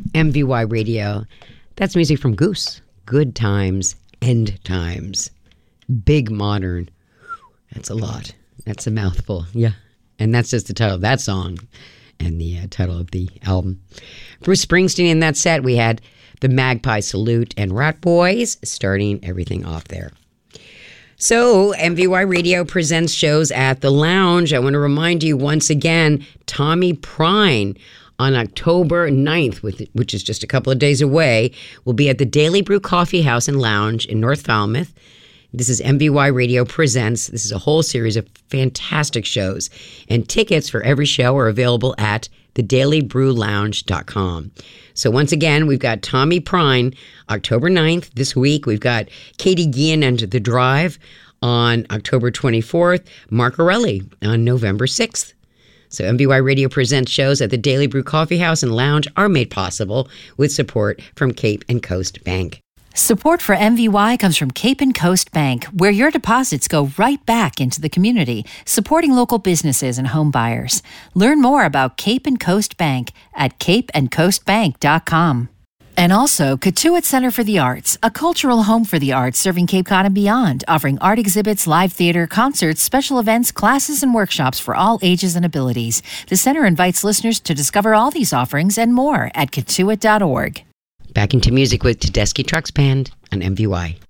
MVY Radio. That's music from Goose. Good Times, End Times. Big Modern. That's a lot. That's a mouthful. Yeah. And that's just the title of that song and the title of the album. Bruce Springsteen in that set. We had the Magpie Salute and Rat Boys starting everything off there. So, MVY Radio presents shows at the Lounge. I want to remind you once again, Tommy Prine on October 9th, which is just a couple of days away, will be at the Daily Brew Coffee House and Lounge in North Falmouth. This is MVY Radio Presents. This is a whole series of fantastic shows. And tickets for every show are available at thedailybrewlounge.com. So once again, we've got Tommy Prine, October 9th. This week, we've got Katie Guillen and The Drive on October 24th. Mark Orelli on November 6th. So MVY Radio Presents shows at the Daily Brew Coffee House and Lounge are made possible with support from Cape and Coast Bank. Support for MVY comes from Cape and Coast Bank, where your deposits go right back into the community, supporting local businesses and home buyers. Learn more about Cape and Coast Bank at capeandcoastbank.com. And also, Cotuit Center for the Arts, a cultural home for the arts serving Cape Cod and beyond, offering art exhibits, live theater, concerts, special events, classes, and workshops for all ages and abilities. The center invites listeners to discover all these offerings and more at cotuit.org. Back into music with Tedeschi Trucks Band on MVY.